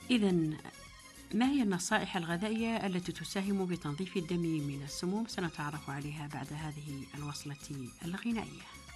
إذا ما هي النصائح الغذائية التي تساهم بتنظيف الدم من السموم؟ سنتعرف عليها بعد هذه الوصلة الغنائية.